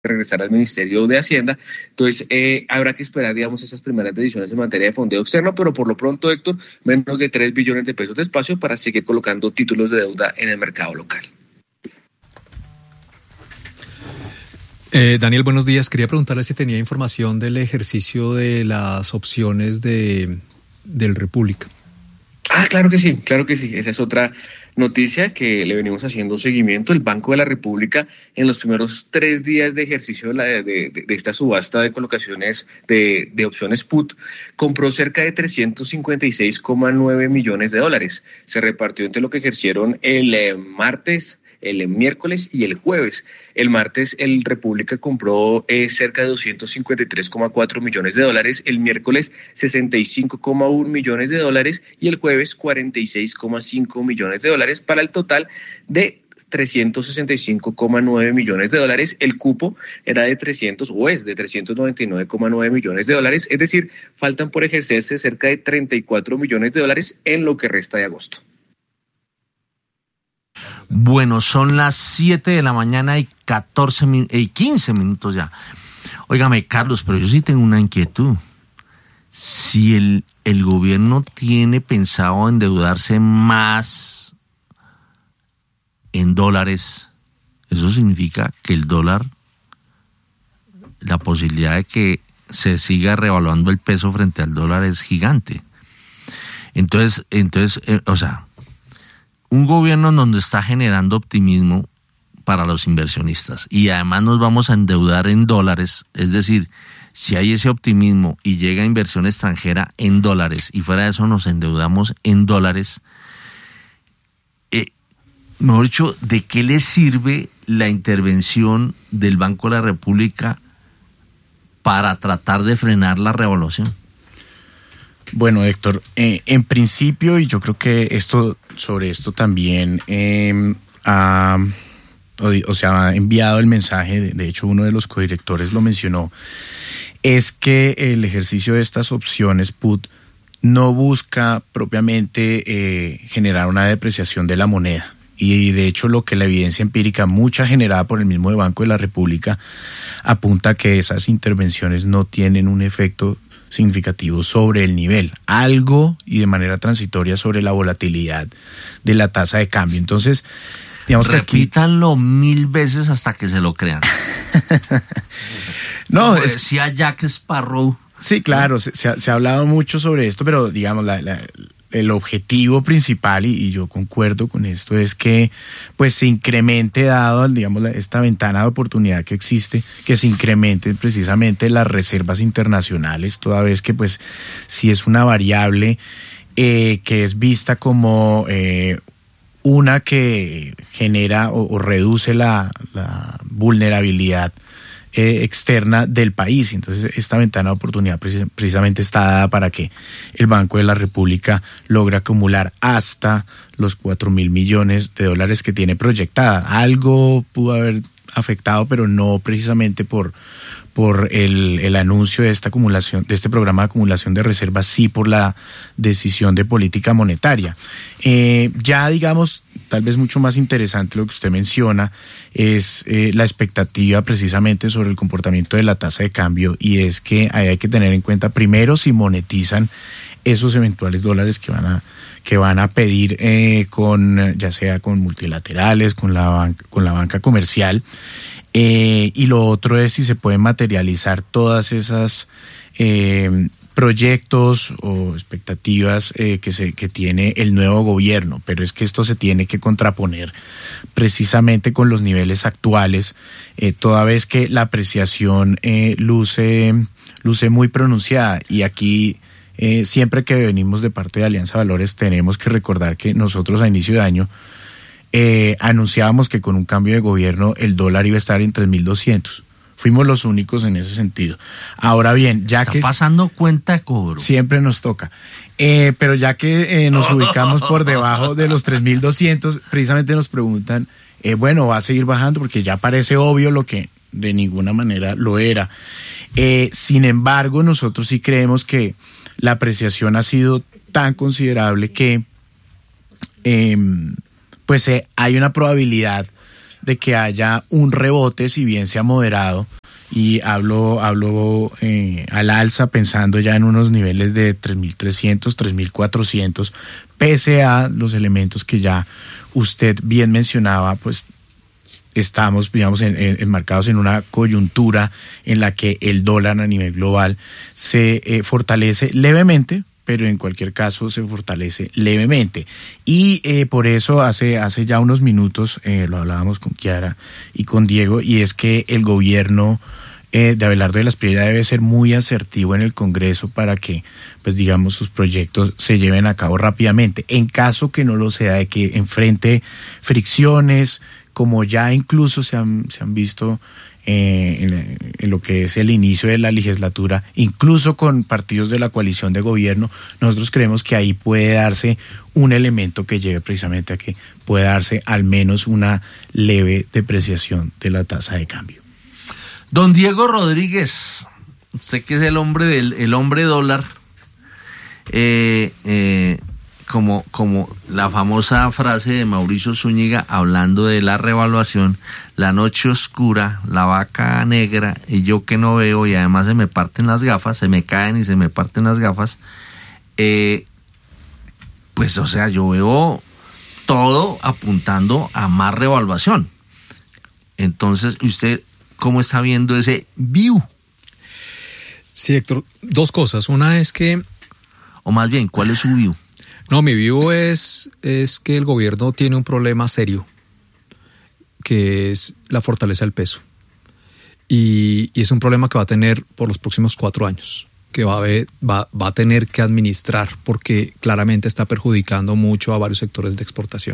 regresar al Ministerio de Hacienda. Entonces, habrá que esperar, digamos, esas primeras decisiones en materia de fondeo externo, pero por lo pronto, Héctor, menos de 3 billones de pesos de espacio para seguir colocando títulos de deuda en el mercado local. Daniel, buenos días. Quería preguntarle si tenía información del ejercicio de las opciones del República. Claro que sí. Esa es otra noticia que le venimos haciendo seguimiento. El Banco de la República, en los primeros 3 días de ejercicio de esta subasta de colocaciones de opciones put, compró cerca de 356,9 millones de dólares. Se repartió entre lo que ejercieron el martes, el miércoles y el jueves. El martes el República compró cerca de 253,4 millones de dólares, el miércoles 65,1 millones de dólares y el jueves 46,5 millones de dólares para el total de 365,9 millones de dólares. El cupo era de 399,9 millones de dólares, es decir, faltan por ejercerse cerca de 34 millones de dólares en lo que resta de agosto. Bueno, son las 7 de la mañana y 15 minutos ya. Óigame, Carlos, pero yo sí tengo una inquietud. Si el gobierno tiene pensado endeudarse más en dólares, eso significa que el dólar, la posibilidad de que se siga revaluando el peso frente al dólar es gigante. Entonces, un gobierno en donde está generando optimismo para los inversionistas y además nos vamos a endeudar en dólares, es decir, si hay ese optimismo y llega inversión extranjera en dólares y fuera de eso nos endeudamos en dólares, mejor dicho, ¿de qué le sirve la intervención del Banco de la República para tratar de frenar la revaluación? Bueno, Héctor, en principio, y yo creo que sobre esto también ha enviado el mensaje, de hecho uno de los codirectores lo mencionó, es que el ejercicio de estas opciones put no busca propiamente generar una depreciación de la moneda. Y de hecho lo que la evidencia empírica, mucha generada por el mismo Banco de la República, apunta a que esas intervenciones no tienen un efecto significativo sobre el nivel, algo y de manera transitoria sobre la volatilidad de la tasa de cambio. Entonces, digamos que repítanlo 1000 veces hasta que se lo crean. No, como decía Jack Sparrow. Sí, claro, se ha hablado mucho sobre esto, pero digamos el objetivo principal, y yo concuerdo con esto, es que pues se incremente, dado digamos esta ventana de oportunidad que existe, que se incrementen precisamente las reservas internacionales, toda vez que pues si es una variable que es vista como una que genera o reduce la vulnerabilidad externa del país. Entonces esta ventana de oportunidad precisamente está dada para que el Banco de la República logre acumular hasta los 4.000 millones de dólares que tiene proyectada. Algo pudo haber afectado, pero no precisamente por el anuncio de esta acumulación, de este programa de acumulación de reservas, sí por la decisión de política monetaria. Ya digamos, tal vez mucho más interesante lo que usted menciona es la expectativa precisamente sobre el comportamiento de la tasa de cambio, y es que hay que tener en cuenta primero si monetizan esos eventuales dólares que van a pedir ya sea con multilaterales, con la banca comercial. Y lo otro es si se pueden materializar todas esas proyectos o expectativas que tiene el nuevo gobierno, pero es que esto se tiene que contraponer precisamente con los niveles actuales, toda vez que la apreciación luce muy pronunciada. Y aquí siempre que venimos de parte de Alianza Valores tenemos que recordar que nosotros a inicio de año anunciábamos que con un cambio de gobierno el dólar iba a estar en 3.200. Fuimos los únicos en ese sentido. Ahora bien, ya está que pasando cuenta de cobro, siempre nos toca, pero ya que nos ubicamos por debajo de los 3.200, precisamente nos preguntan, bueno, ¿va a seguir bajando? Porque ya parece obvio lo que de ninguna manera lo era. Sin embargo, nosotros sí creemos que la apreciación ha sido tan considerable que hay una probabilidad de que haya un rebote, si bien sea moderado, y hablo al alza pensando ya en unos niveles de 3.300, 3.400, pese a los elementos que ya usted bien mencionaba, pues estamos, digamos, enmarcados en una coyuntura en la que el dólar a nivel global se fortalece levemente, pero en cualquier caso se fortalece levemente. Y por eso hace ya unos minutos lo hablábamos con Kiara y con Diego, y es que el gobierno de Abelardo de la Espriella debe ser muy asertivo en el Congreso para que, pues digamos, sus proyectos se lleven a cabo rápidamente. En caso que no lo sea, de que enfrente fricciones, como ya incluso se han visto en lo que es el inicio de la legislatura, incluso con partidos de la coalición de gobierno, nosotros creemos que ahí puede darse un elemento que lleve precisamente a que pueda darse al menos una leve depreciación de la tasa de cambio. Don Diego Rodríguez, usted que es el hombre dólar, como la famosa frase de Mauricio Zúñiga hablando de la revaluación, la noche oscura, la vaca negra y yo que no veo, y además se me parten las gafas, se me caen y se me parten las gafas, pues o sea, yo veo todo apuntando a más revaluación. Entonces, ¿usted cómo está viendo ese view? Sí, Héctor, dos cosas. Una es que... O más bien, ¿cuál es su view? No, mi view es que el gobierno tiene un problema serio, que es la fortaleza del peso. Y es un problema que va a tener por los próximos 4 años, que va a tener que administrar, porque claramente está perjudicando mucho a varios sectores de exportación.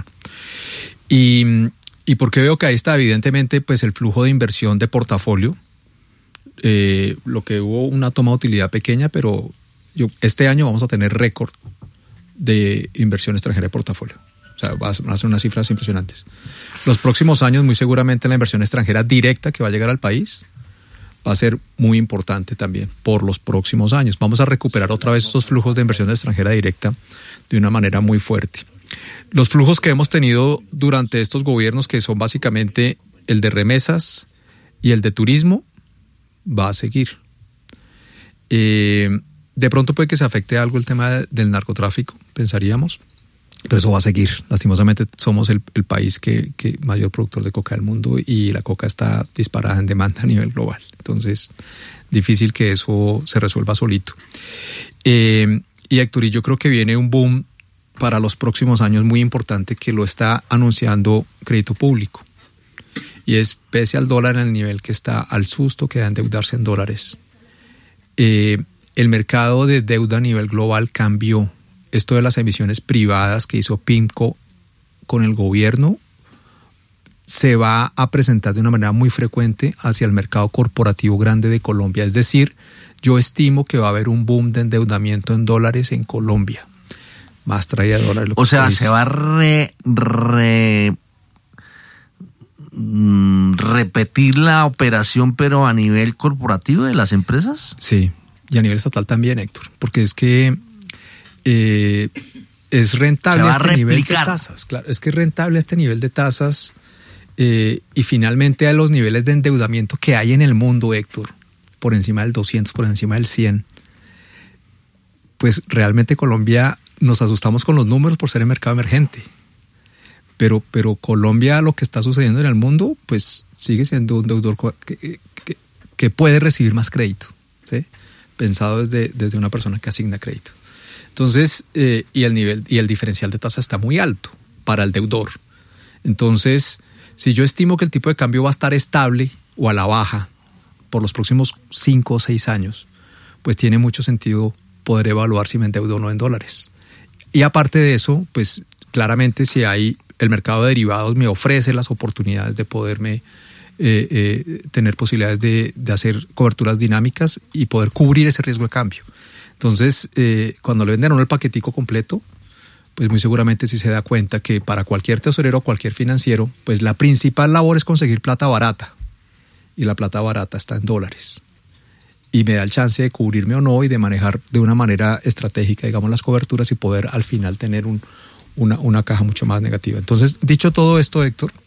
Y porque veo que ahí está evidentemente pues el flujo de inversión de portafolio, lo que hubo una toma de utilidad pequeña, pero este año vamos a tener récord de inversión extranjera de portafolio. O sea, van a ser unas cifras impresionantes. Los próximos años, muy seguramente la inversión extranjera directa que va a llegar al país va a ser muy importante también por los próximos años. Vamos a recuperar otra vez esos flujos de inversión extranjera directa de una manera muy fuerte. Los flujos que hemos tenido durante estos gobiernos, que son básicamente el de remesas y el de turismo, va a seguir. De pronto puede que se afecte algo el tema del narcotráfico, pensaríamos, pero eso va a seguir. Lastimosamente somos el país que mayor productor de coca del mundo, y la coca está disparada en demanda a nivel global. Entonces, difícil que eso se resuelva solito. Y Héctor, yo creo que viene un boom para los próximos años muy importante, que lo está anunciando Crédito Público. Y es, pese al dólar en el nivel que está, al susto que da endeudarse en dólares, el mercado de deuda a nivel global cambió. Esto de las emisiones privadas que hizo PIMCO con el gobierno se va a presentar de una manera muy frecuente hacia el mercado corporativo grande de Colombia. Es decir, yo estimo que va a haber un boom de endeudamiento en dólares en Colombia. Más traída de dólares. O sea, se va a repetir la operación, pero a nivel corporativo de las empresas. Sí, y a nivel estatal también, Héctor, porque es que es rentable este nivel de tasas. Claro, es que es rentable este nivel de tasas, y finalmente a los niveles de endeudamiento que hay en el mundo, Héctor, por encima del 200, por encima del 100, pues realmente Colombia, nos asustamos con los números por ser el mercado emergente. Pero Colombia, lo que está sucediendo en el mundo, pues sigue siendo un deudor que puede recibir más crédito, ¿sí? Pensado desde una persona que asigna crédito. Entonces, y el diferencial de tasa está muy alto para el deudor. Entonces, si yo estimo que el tipo de cambio va a estar estable o a la baja por los próximos 5 o 6 años, pues tiene mucho sentido poder evaluar si me endeudo o no en dólares. Y aparte de eso, pues claramente si hay el mercado de derivados me ofrece las oportunidades de poderme tener posibilidades de hacer coberturas dinámicas y poder cubrir ese riesgo de cambio. Entonces, cuando le venden a uno el paquetico completo, pues muy seguramente sí se da cuenta que para cualquier tesorero o cualquier financiero, pues la principal labor es conseguir plata barata. Y la plata barata está en dólares. Y me da el chance de cubrirme o no y de manejar de una manera estratégica, digamos, las coberturas y poder al final tener una caja mucho más negativa. Entonces, dicho todo esto, Héctor,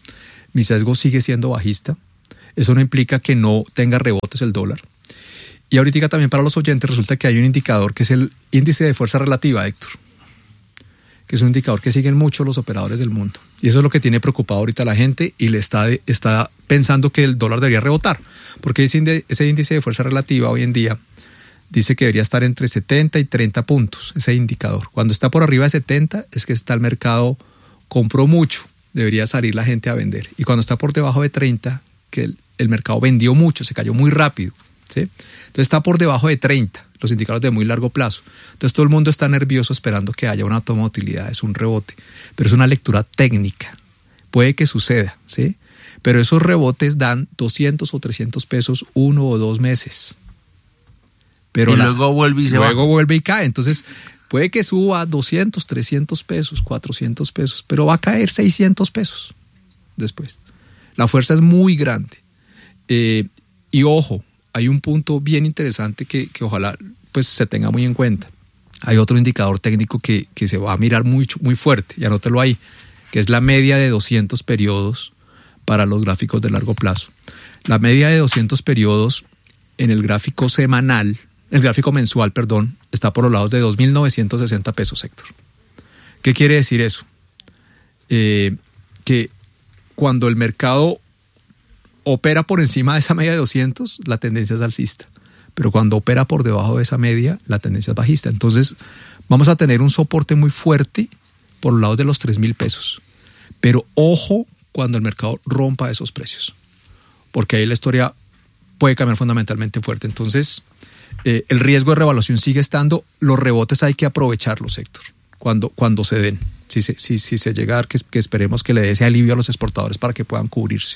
mi sesgo sigue siendo bajista. Eso no implica que no tenga rebotes el dólar. Y ahorita también para los oyentes resulta que hay un indicador que es el índice de fuerza relativa, Héctor, que es un indicador que siguen mucho los operadores del mundo. Y eso es lo que tiene preocupado ahorita a la gente y le está pensando que el dólar debería rebotar. Porque ese índice de fuerza relativa hoy en día dice que debería estar entre 70 y 30 puntos, ese indicador. Cuando está por arriba de 70 es que está el mercado, compró mucho, debería salir la gente a vender. Y cuando está por debajo de 30, que el mercado vendió mucho, se cayó muy rápido, ¿sí? Entonces está por debajo de 30, los indicadores de muy largo plazo. Entonces todo el mundo está nervioso esperando que haya una toma de utilidades, un rebote. Pero es una lectura técnica. Puede que suceda, ¿sí? Pero esos rebotes dan 200 o 300 pesos 1 o 2 meses. Pero luego vuelve y se va. Luego vuelve y cae. Entonces puede que suba 200, 300 pesos, 400 pesos, pero va a caer 600 pesos después. La fuerza es muy grande. Y ojo, hay un punto bien interesante que ojalá pues se tenga muy en cuenta. Hay otro indicador técnico que se va a mirar muy fuerte, y anótelo ahí, que es la media de 200 periodos para los gráficos de largo plazo. La media de 200 periodos en el gráfico mensual, está por los lados de 2.960 pesos, Héctor. ¿Qué quiere decir eso? Que cuando el mercado opera por encima de esa media de 200, la tendencia es alcista. Pero cuando opera por debajo de esa media, la tendencia es bajista. Entonces, vamos a tener un soporte muy fuerte por los lados de los 3.000 pesos. Pero ojo cuando el mercado rompa esos precios, porque ahí la historia puede cambiar fundamentalmente fuerte. Entonces, el riesgo de revaluación sigue estando. Los rebotes hay que aprovecharlos, Héctor, cuando se den. Si se llega a dar, que esperemos que le dé ese alivio a los exportadores para que puedan cubrirse.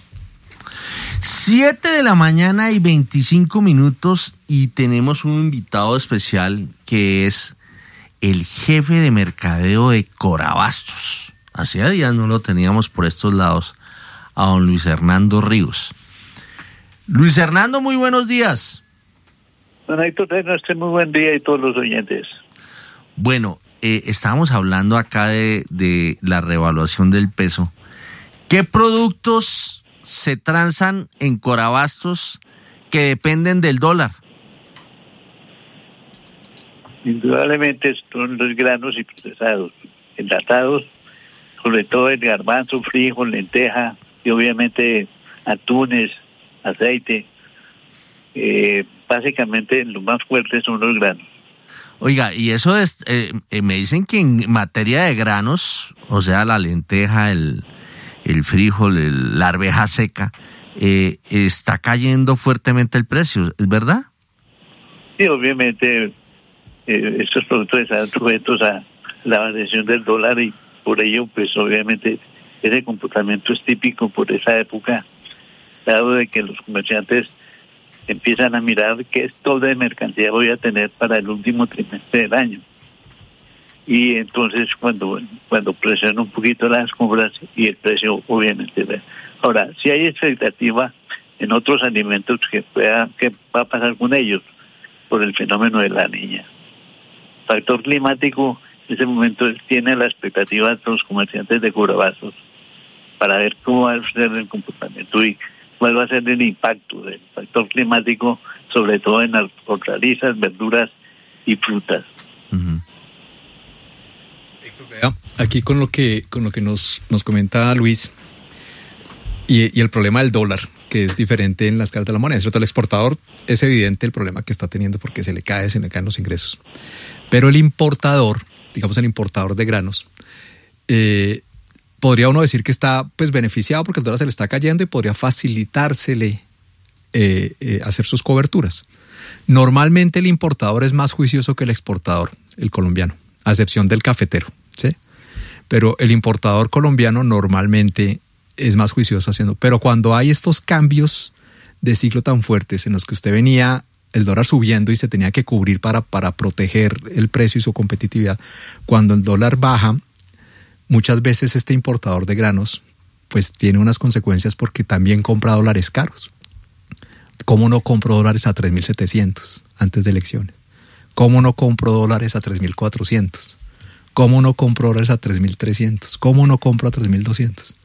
7:25 a.m. y tenemos un invitado especial que es el jefe de mercadeo de Corabastos. Hacía días no lo teníamos por estos lados, a don Luis Hernando Ríos. Luis Hernando, muy buenos días. Don Héctor, muy buen día y todos los oyentes. Bueno, estábamos hablando acá de la revaluación del peso. ¿Qué productos se transan en Corabastos que dependen del dólar? Indudablemente son los granos y procesados, enlatados, sobre todo el garbanzo, frijol, lenteja y obviamente atunes, aceite. Básicamente lo más fuerte son los granos. Oiga, y eso es, me dicen que en materia de granos, o sea, la lenteja, el frijol, la arveja seca, está cayendo fuertemente el precio, ¿es verdad? Sí, obviamente estos productos están sujetos a la variación del dólar y por ello, pues obviamente ese comportamiento es típico por esa época, dado de que los comerciantes empiezan a mirar qué stock de mercancía voy a tener para el último trimestre del año. Y entonces cuando presiona un poquito las compras y el precio obviamente ve. Ahora, si hay expectativa en otros alimentos qué va a pasar con ellos por el fenómeno de la Niña. Factor climático, en ese momento tiene la expectativa de los comerciantes de Corabastos para ver cómo va a ser el comportamiento y cuál va a ser el impacto del factor climático, sobre todo en las hortalizas, verduras y frutas. Uh-huh. Aquí con lo que nos comenta Luis y el problema del dólar, que es diferente en las caras de la moneda. El exportador es evidente el problema que está teniendo porque se le caen los ingresos. Pero el importador, digamos el importador de granos, podría uno decir que está pues beneficiado porque el dólar se le está cayendo y podría facilitársele hacer sus coberturas. Normalmente el importador es más juicioso que el exportador, el colombiano, a excepción del cafetero, ¿sí? Pero el importador colombiano normalmente es más juicioso haciendo. Pero cuando hay estos cambios de ciclo tan fuertes en los que usted venía el dólar subiendo y se tenía que cubrir para proteger el precio y su competitividad, cuando el dólar baja, muchas veces este importador de granos pues tiene unas consecuencias porque también compra dólares caros. ¿Cómo no compro dólares a 3.700 antes de elecciones? ¿Cómo no compro dólares a 3.400? ¿Cómo no compro dólares a 3.300? ¿Cómo no compro a 3.200?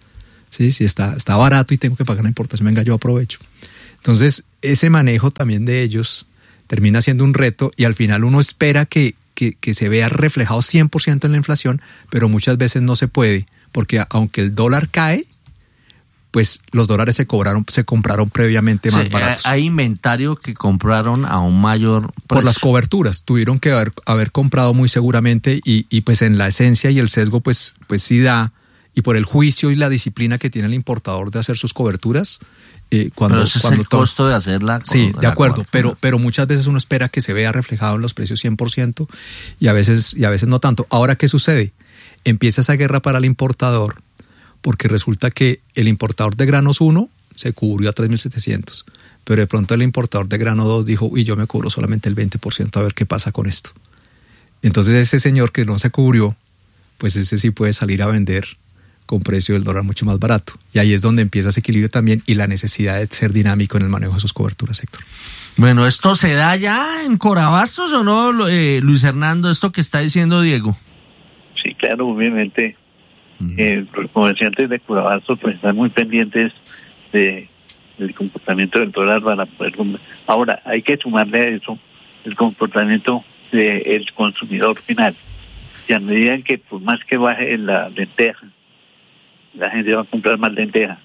Sí, si está barato y tengo que pagar la importación, venga, yo aprovecho. Entonces, ese manejo también de ellos termina siendo un reto y al final uno espera que se vea reflejado 100% en la inflación, pero muchas veces no se puede, porque aunque el dólar cae, pues los dólares se compraron previamente más baratos. Hay inventario que compraron a un mayor precio. Por las coberturas, tuvieron que haber comprado muy seguramente y pues en la esencia y el sesgo pues sí da, y por el juicio y la disciplina que tiene el importador de hacer sus coberturas, pero ese es el costo de hacerla. Sí, de acuerdo, pero muchas veces uno espera que se vea reflejado en los precios 100% y a veces no tanto. Ahora, ¿qué sucede? Empieza esa guerra para el importador, porque resulta que el importador de granos 1 se cubrió a 3.700, pero de pronto el importador de grano 2 dijo, yo me cubro solamente el 20%, a ver qué pasa con esto. Entonces ese señor que no se cubrió, pues ese sí puede salir a vender con precio del dólar mucho más barato. Y ahí es donde empieza ese equilibrio también y la necesidad de ser dinámico en el manejo de sus coberturas, Héctor. Bueno, ¿esto se da ya en Corabastos o no, Luis Hernando, esto que está diciendo Diego? Sí, claro, obviamente. Los comerciantes de Corabastos pues están muy pendientes del comportamiento del dólar para poder comprar. Ahora, hay que sumarle a eso el comportamiento del consumidor final. Y a medida que por más que baje la lenteja, la gente va a comprar más lenteja.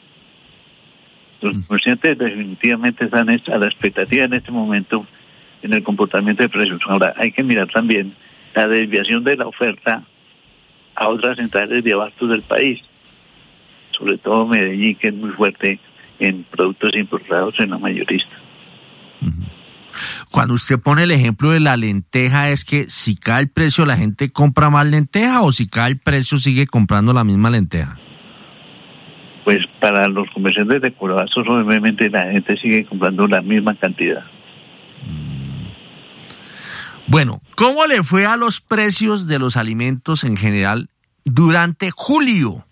Los comerciantes definitivamente están a la expectativa en este momento en el comportamiento de precios. Ahora, hay que mirar también la desviación de la oferta a otras centrales de abastos del país, sobre todo Medellín, que es muy fuerte en productos importados en la mayorista. Cuando usted pone el ejemplo de la lenteja, ¿es que si cae el precio la gente compra más lenteja o si cae el precio sigue comprando la misma lenteja? Pues para los comerciantes de Corabastos obviamente la gente sigue comprando la misma cantidad. Bueno, ¿cómo le fue a los precios de los alimentos en general durante julio?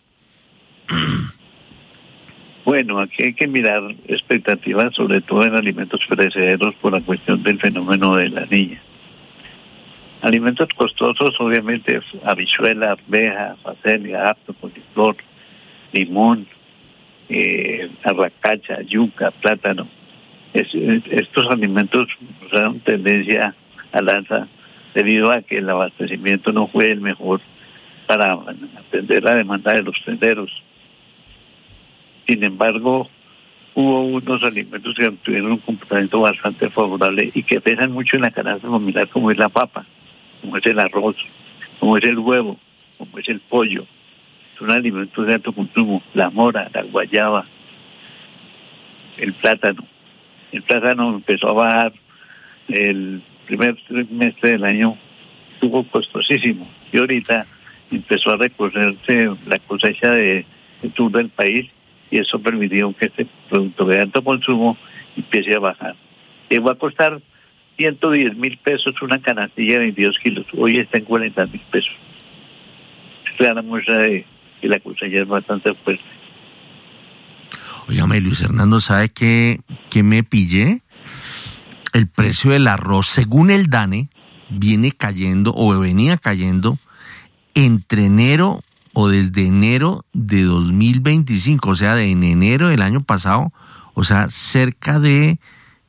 Bueno, aquí hay que mirar expectativas, sobre todo en alimentos perecederos por la cuestión del fenómeno de la niña. Alimentos costosos, obviamente, habichuela, arveja, facelia, apto, coliflor, limón, arracacha, yuca, plátano. Estos alimentos mostraron tendencia al alza debido a que el abastecimiento no fue el mejor para atender la demanda de los tenderos. Sin embargo, hubo unos alimentos que tuvieron un comportamiento bastante favorable y que pesan mucho en la canasta familiar, como es la papa, como es el arroz, como es el huevo, como es el pollo. Son alimentos de alto consumo, la mora, la guayaba, el plátano. El plátano empezó a bajar el primer trimestre del año, estuvo costosísimo y ahorita empezó a recorrerse la cosecha del sur del país y eso permitió que este producto de alto consumo empiece a bajar. Llegó a costar 110.000 pesos una canastilla de 22 kilos, hoy está en 40.000 pesos. Es la muestra de que la cosecha es bastante fuerte. Óigame, Luis Hernando, ¿sabe qué me pillé? El precio del arroz, según el DANE, viene cayendo o venía cayendo entre enero o desde enero de 2025, o sea, en enero del año pasado, o sea, cerca de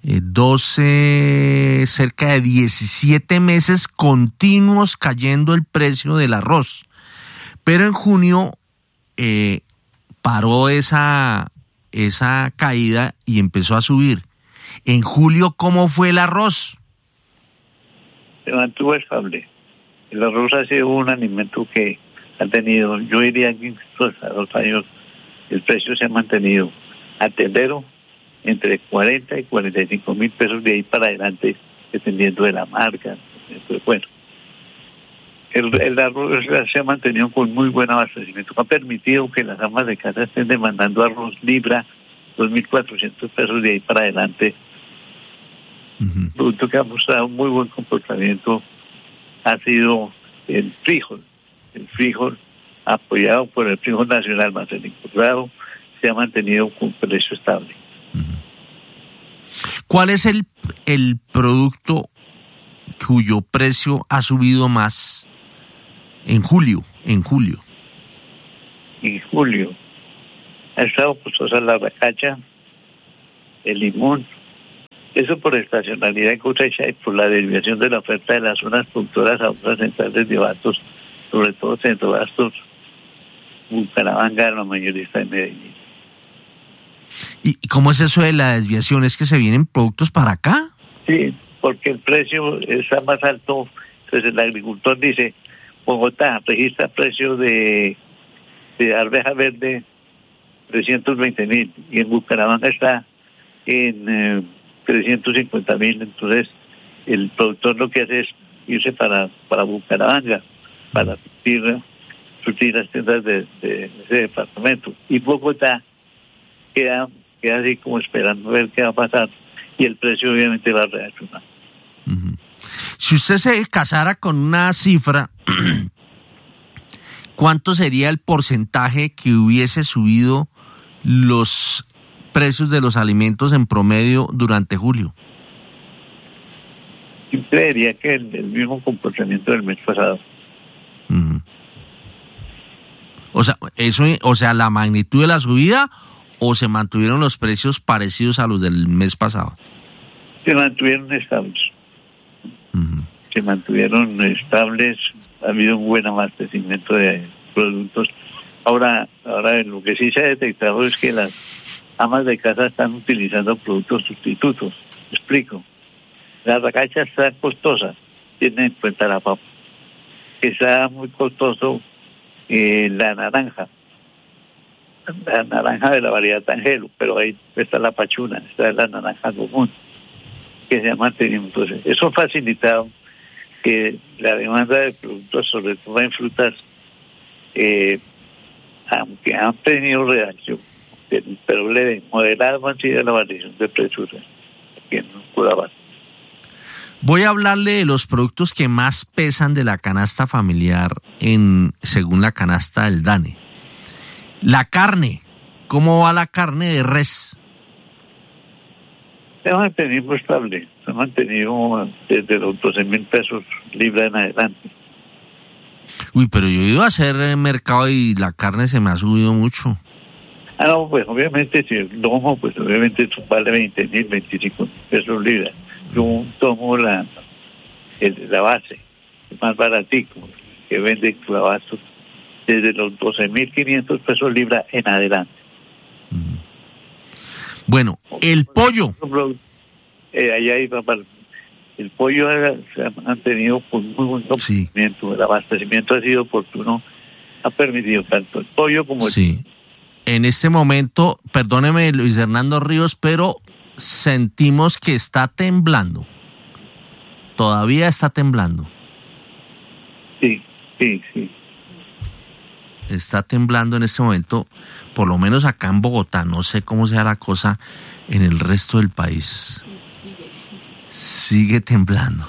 17 meses continuos cayendo el precio del arroz. Pero en junio paró esa caída y empezó a subir. En julio, ¿cómo fue el arroz? Se mantuvo estable. El arroz ha sido un alimento que ha tenido, yo diría que hasta 2 años, el precio se ha mantenido al tendero entre 40 y 45.000 pesos de ahí para adelante, dependiendo de la marca. Bueno, el arroz se ha mantenido con muy buen abastecimiento. Ha permitido que las amas de casa estén demandando arroz libra 2.400 pesos de ahí para adelante. Producto que ha mostrado muy buen comportamiento ha sido el frijol. El frijol, apoyado por el frijol nacional más el importado, se ha mantenido con precio estable. ¿Cuál es el producto cuyo precio ha subido más en julio? En julio, Ha estado costosa la racacha, el limón, eso por estacionalidad de cosecha y por la desviación de la oferta de las zonas productoras a otras centrales de abastos, sobre todo Centro Abastos, Bucaramanga, la mayorista de Medellín. ¿Y cómo es eso de la desviación? ¿Es que se vienen productos para acá? Sí, porque el precio está más alto. Entonces el agricultor dice, Bogotá registra precio de arveja verde 320.000 y en Bucaramanga está en 350.000. Entonces el productor lo que hace es irse para Bucaramanga para surtir las tiendas de ese departamento. Y Bogotá queda así como esperando a ver qué va a pasar y el precio obviamente va a reaccionar. Uh-huh. Si usted se casara con una cifra, ¿cuánto sería el porcentaje que hubiese subido los precios de los alimentos en promedio durante julio? Yo creería que el mismo comportamiento del mes pasado. Uh-huh. O sea, la magnitud de la subida, ¿o se mantuvieron los precios parecidos a los del mes pasado? Se mantuvieron estables. Uh-huh. Se mantuvieron estables, ha habido un buen abastecimiento de productos. Ahora lo que sí se ha detectado es que las amas de casa están utilizando productos sustitutos. ¿Me explico? La racacha está costosa, tiene en cuenta la papa. Está muy costoso la naranja de la variedad Angelo, pero ahí está la pachuna, está la naranja común, que se ha mantenido. Entonces, eso ha facilitado que la demanda de productos, sobre todo en frutas, aunque han tenido reacción, pero leve, moderada, han sido la variación de precios aquí en Curabá. Voy a hablarle de los productos que más pesan de la canasta familiar según la canasta del DANE. La carne, ¿cómo va la carne de res? Se ha mantenido estable, se ha mantenido desde los 12.000 pesos libra en adelante. Uy, pero yo he ido a hacer mercado y la carne se me ha subido mucho. No, pues obviamente si el lomo, pues obviamente eso vale 20.000, 25.000 pesos libra. Yo tomo la base, más baratico, que vende clavazos, desde los 12.500 pesos libra en adelante. Bueno, el pollo. Allá iba para el pollo se ha mantenido con muy buen comportamiento. Sí. El abastecimiento ha sido oportuno, ha permitido tanto el pollo como el... Sí. En este momento, perdóneme Luis Hernando Ríos, pero sentimos que está temblando. Todavía está temblando. Sí. Está temblando en este momento, por lo menos acá en Bogotá. No sé cómo sea la cosa en el resto del país. Sigue temblando.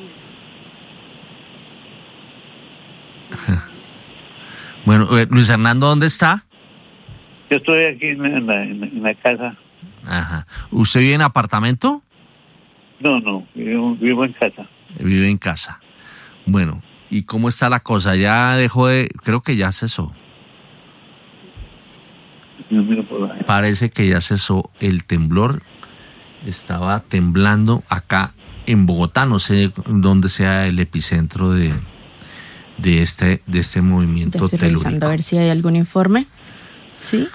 Bueno, Luis Hernando, ¿dónde está? Yo estoy aquí en la casa. Ajá. ¿Usted vive en apartamento? No, vivo en casa. Vive en casa. Bueno, ¿y cómo está la cosa? Ya dejó de... Creo que ya cesó. Parece que ya cesó el temblor. Estaba temblando acá en Bogotá. No sé dónde sea el epicentro de este movimiento telúrico. Estoy revisando a ver si hay algún informe. ¿Sí?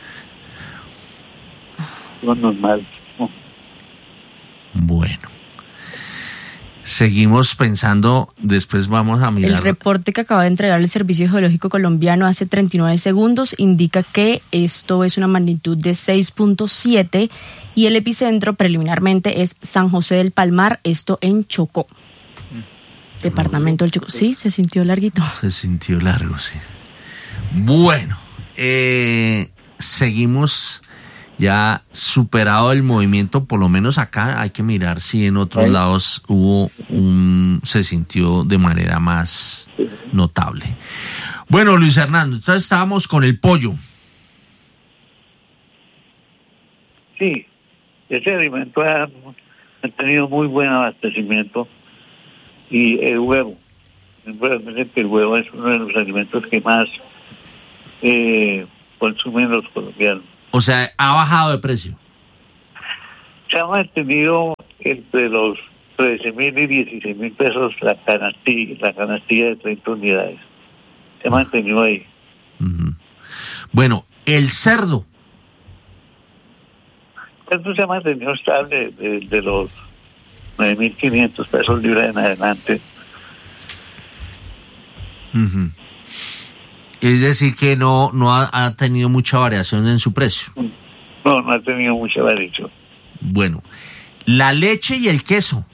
No, normal. No. Bueno. Seguimos pensando, después vamos a mirar. El reporte que acaba de entregar el Servicio Geológico Colombiano hace 39 segundos indica que esto es una magnitud de 6.7 y el epicentro preliminarmente es San José del Palmar, esto en Chocó. Departamento del Chocó. Sí, se sintió larguito. Se sintió largo, sí. Bueno, seguimos ya superado el movimiento, por lo menos acá hay que mirar si en otros lados se sintió de manera más notable. Bueno, Luis Hernando, entonces estábamos con el pollo. Sí, ese alimento ha tenido muy buen abastecimiento. Y el huevo, realmente el huevo es uno de los alimentos que más consumen los colombianos. O sea, ha bajado de precio. Se ha mantenido entre los 13.000 y 16.000 pesos la canastilla de 30 unidades. Se ha mantenido ahí. Uh-huh. Bueno, el cerdo. Esto se ha mantenido estable de los 9.500 pesos libra en adelante. Uh-huh. Es decir, que no ha tenido mucha variación en su precio. No ha tenido mucha variación. Bueno, la leche y el queso.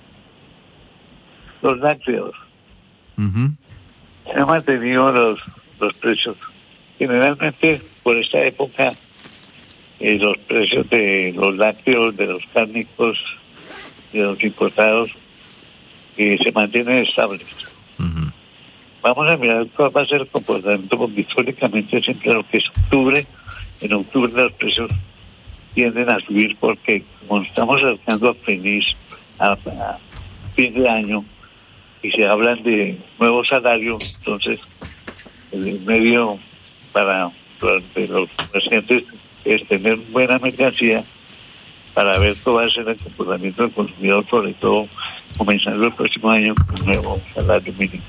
Los lácteos. Uh-huh. Se han mantenido los precios. Generalmente, por esta época, los precios de los lácteos, de los cárnicos, de los importados, se mantienen estables. Uh-huh. Vamos a mirar cuál va a ser el comportamiento, porque históricamente siempre lo que es octubre, en octubre los precios tienden a subir, porque como estamos acercando a fin de año y se hablan de nuevos salarios, entonces el medio para los comerciantes es tener buena mercancía para ver cómo va a ser el comportamiento del consumidor, sobre todo comenzando el próximo año con un nuevo salario mínimo.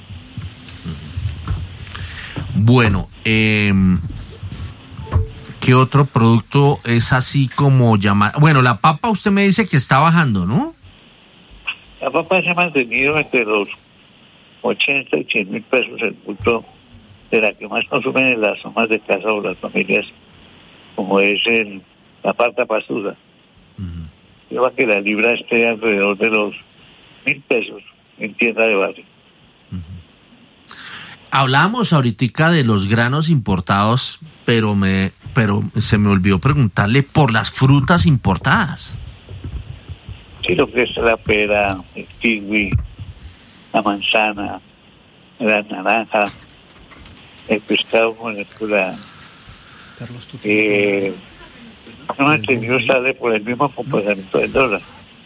Bueno, ¿qué otro producto es así como llamar? Bueno, la papa usted me dice que está bajando, ¿no? La papa se ha mantenido entre los 80 y 100 mil pesos el bulto de la que más consumen en las amas de casa o las familias, como es la parta pastusa. Uh-huh. Lleva que la libra esté alrededor de los 1.000 pesos en tienda de base. Uh-huh. Hablábamos ahorita de los granos importados, pero se me olvidó preguntarle por las frutas importadas. Sí, lo que es la pera, el kiwi, la manzana, la naranja, el pescado con el cura. No ha tenido sale por el mismo comportamiento del dólar.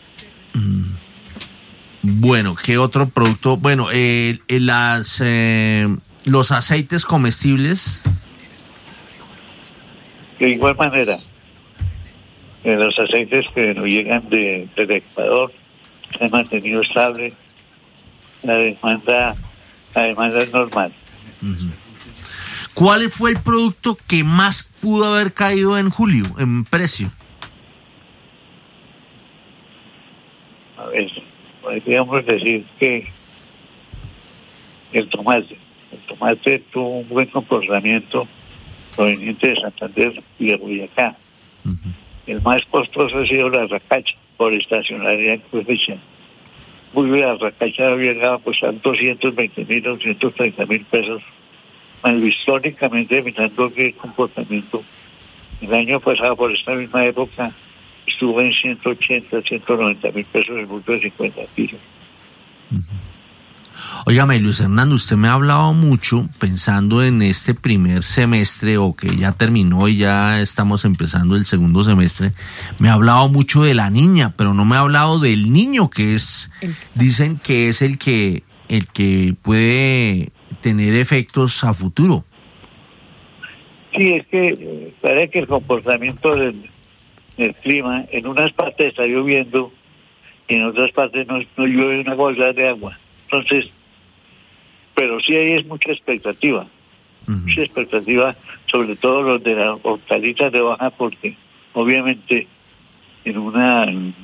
Bueno, ¿qué otro producto? Bueno, los aceites comestibles. De igual manera, los aceites que nos llegan del Ecuador se han mantenido estable. La demanda es normal. Uh-huh. ¿Cuál fue el producto que más pudo haber caído en julio en precio? A ver, podríamos decir que el tomate tuvo un buen comportamiento proveniente de Santander y de Boyacá. Uh-huh. El más costoso ha sido la racacha por estacionalidad en cosecha. Muy bien, la racacha había llegado a costar 220.000, 230.000 pesos. Bueno, históricamente, mirando el comportamiento, el año pasado, por esta misma época, estuvo en 180, 190.000 pesos el bulto de 50 kilos. Uh-huh. Óigame, Luis Hernando, usted me ha hablado mucho pensando en este primer semestre o que ya terminó y ya estamos empezando el segundo semestre. Me ha hablado mucho de la niña, pero no me ha hablado del niño, que es, dicen que es el que puede tener efectos a futuro. Sí, es que parece que el comportamiento del clima, en unas partes está lloviendo y en otras partes no llueve una gota de agua. Entonces, pero sí hay mucha expectativa. Uh-huh. Mucha expectativa, sobre todo los de las hortalizas de baja, porque obviamente en una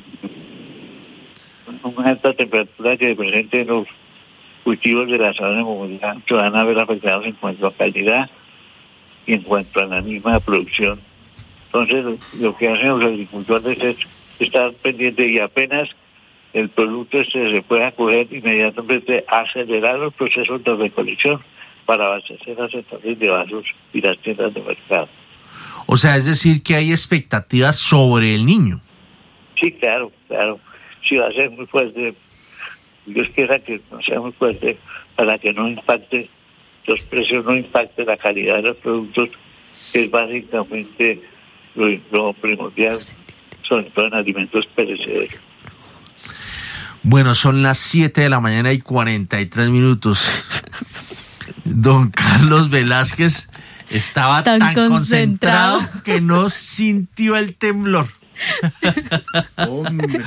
alta temperatura que presente en los cultivos de la zona de Bogotá se van a ver afectados en cuanto a calidad y en cuanto a la misma producción. Entonces, lo que hacen los agricultores es estar pendientes y apenas el producto se puede acoger inmediatamente a acelerar los procesos de recolección para abastecer las centrales de vasos y las tiendas de mercado. O sea, es decir, que hay expectativas sobre el niño. Sí, claro. Sí, va a ser muy fuerte. Dios quiera que no sea muy fuerte para que no impacte los precios, no impacte la calidad de los productos, que es básicamente lo primordial, sobre todo en alimentos perecederos. Bueno, son las 7 de la mañana y 43 minutos. Don Carlos Velázquez, Estaba tan concentrado que no sintió el temblor. Hombre.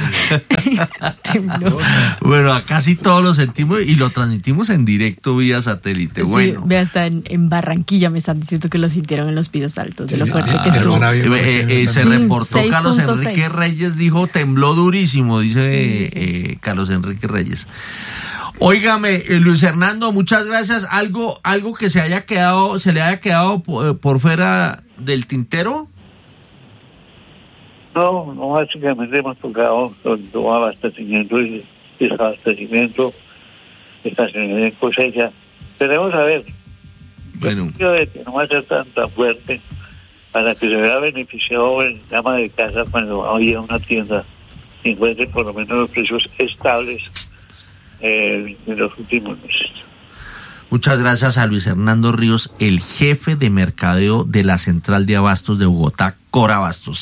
Bueno, casi todos lo sentimos y lo transmitimos en directo vía satélite. Sí, bueno, ve, hasta en Barranquilla me están diciendo que lo sintieron en los pisos altos, de lo fuerte que pero estuvo. Se reportó 6.6. Carlos Enrique Reyes, dijo tembló durísimo, dice Carlos Enrique Reyes. Óigame, Luis Hernando, muchas gracias. ¿Algo que se le haya quedado por fuera del tintero? No, básicamente hemos tocado todo abastecimiento y desabastecimiento, estaciones de cosecha. Tenemos a ver, Bueno, de que no va a ser tan fuerte para que se vea beneficiado el ama de casa cuando vaya a una tienda y encuentre por lo menos los precios estables en los últimos meses. muchas gracias a Luis Hernando Ríos, el jefe de mercadeo de la Central de Abastos de Bogotá, Corabastos.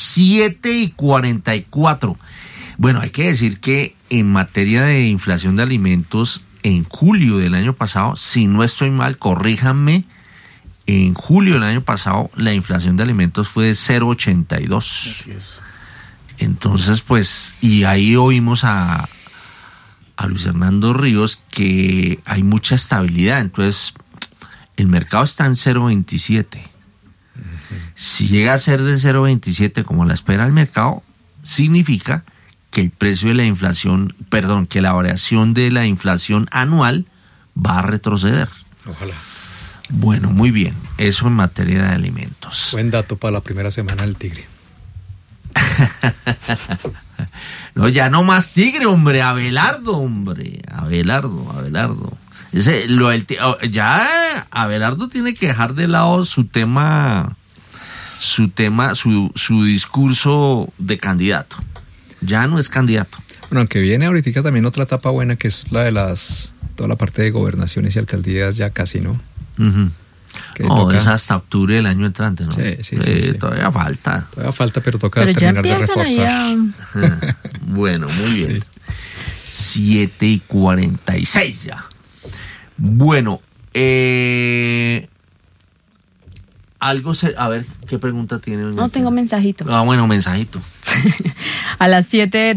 7:44. Bueno, hay que decir que en materia de inflación de alimentos, en julio del año pasado, si no estoy mal, corríjanme, en julio del año pasado la inflación de alimentos fue de 0.82. Así es. Entonces, pues, y ahí oímos a Luis Hernando Ríos que hay mucha estabilidad. Entonces, el mercado está en 0.27. Si llega a ser de 0.27 como la espera el mercado, significa que el precio de la inflación, que la variación de la inflación anual va a retroceder. Ojalá. Bueno, muy bien. Eso en materia de alimentos. Buen dato para la primera semana del tigre. No, ya no más tigre, hombre. Abelardo, hombre. Abelardo. Ya Abelardo tiene que dejar de lado su discurso de candidato. Ya no es candidato. Bueno, aunque viene ahorita también otra etapa buena, que es la de toda la parte de gobernaciones y alcaldías, ya casi, ¿no? Uh-huh. No, es hasta octubre del año entrante, ¿no? Sí. Todavía falta. Todavía falta, pero toca Pero terminar de ya empiezan reforzar. Bueno, muy bien. Sí. 7:46 ya. Bueno, a ver, ¿qué pregunta tiene? No, tengo mensajito. Bueno, mensajito. A las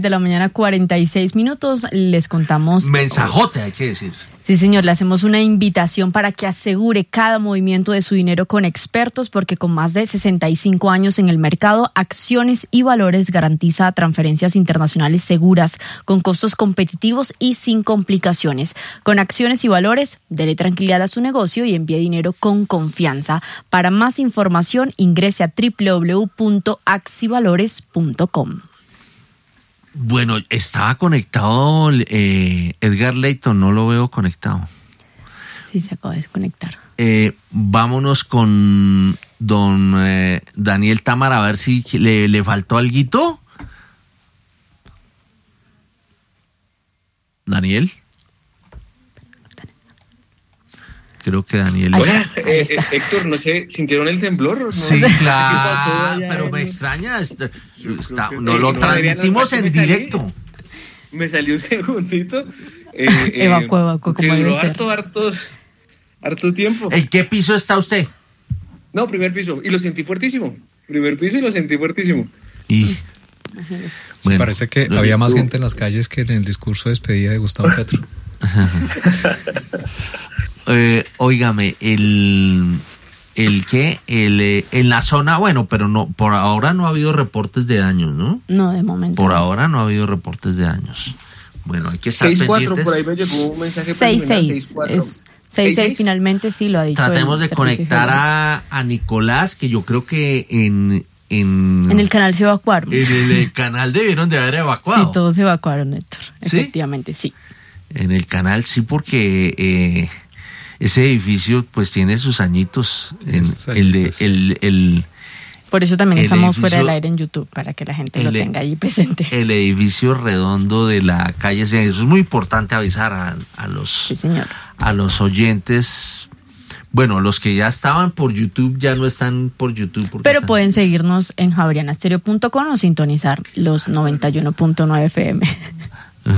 7:46 les contamos. Mensajote, hay que decir. Sí, señor, le hacemos una invitación para que asegure cada movimiento de su dinero con expertos, porque con más de 65 años en el mercado, Acciones y Valores garantiza transferencias internacionales seguras, con costos competitivos y sin complicaciones. Con Acciones y Valores, dele tranquilidad a su negocio y envíe dinero con confianza. Para más información, ingrese a www.axivalores.com. Bueno, estaba conectado Edgar Leyton, no lo veo conectado. Sí, se acaba de desconectar. Vámonos con don Daniel Támara, a ver si le faltó alguito. Daniel. Creo que Daniel... Hola, Héctor, no sé, ¿sintieron el temblor? ¿No? Sí, claro, ¿Qué pasó pero allá me en- extraña. No, Lo Adriana, transmitimos en me salí. directo. Me salió un segundito. Evacuó, como que debe duró ser. harto tiempo. ¿En qué piso está usted? No, primer piso. Y lo sentí fuertísimo. Primer piso y lo sentí fuertísimo. Y Sí, parece que lo había más estuvo. gente en las calles que en el discurso de despedida de Gustavo Petro. Óigame, en la zona, bueno, pero no, por ahora no ha habido reportes de daños, ¿no? No, de momento. Por ahora no ha habido reportes de daños. Bueno, hay que estar 6-4, pendientes. por ahí me llegó un mensaje 6-6. 6-4. Es 6-6 finalmente, sí, lo ha dicho. Tratemos el de Servicio conectar Geológico. a Nicolás, que yo creo que en el canal se evacuaron. En el canal debieron de haber evacuado. Sí, todos se evacuaron, Héctor. ¿Sí? Efectivamente, sí. En el canal sí, porque ese edificio pues tiene sus añitos. Por eso también el estamos fuera edificio- del aire en YouTube, para que la gente lo el- tenga ahí presente. El edificio redondo de la calle. Eso es muy importante avisar a Sí, señor. los oyentes. Bueno, los que ya estaban por YouTube ya no están por YouTube. porque Pero están- pueden seguirnos en javerianastereo.com o sintonizar los 91.9 FM.